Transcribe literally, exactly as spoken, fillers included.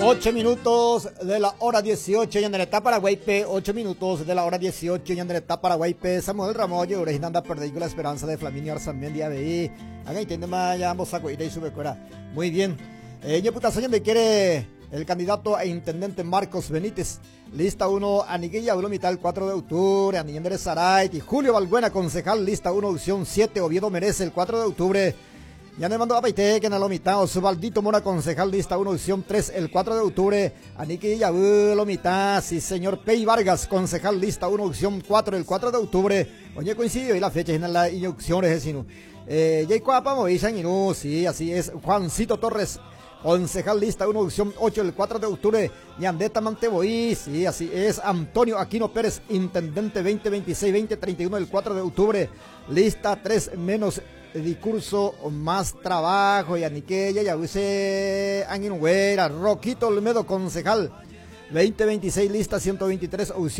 ocho minutos de la hora dieciocho, y en el etapa Paraguaype, ocho minutos de la hora dieciocho, y en el etapa Paraguaype, Samuel Ramoyo, originando perdido la esperanza de Flaminio Arzamendi A B I. Haga entiende más, ya vamos a cuidar y sube fuera. Muy bien. Eh, yo puta soñan de quiere el candidato a intendente Marcos Benítez. Lista uno, Aniguilla Blumital, cuatro de octubre, Anillender Saray y Julio Valbuena, concejal. Lista uno, opción siete, Oviedo Merece, el cuatro de octubre. Ya me mandó a Paite, que en la mitad, Osvaldito Mora, concejal, lista uno, opción tres, el cuatro de octubre. Aniquilla, lo mitad, sí señor. Pei Vargas, concejal, lista uno, opción cuatro, el cuatro de octubre. Oye, coincidió y la fecha en la inyección es sino. Eh, Jay Cuapa, Moisés Inú, sí, así es. Juancito Torres, concejal, lista uno, opción ocho, el cuatro de octubre. Yandeta Manteboí, sí, así es. Antonio Aquino Pérez, intendente veinte veintiséis veinte treinta y uno, el cuatro de octubre. Lista tres menos discurso, más trabajo, y aniquella, ya use Anguinuera, Roquito Olmedo, concejal, veinte veintiséis, lista ciento veintitrés, opción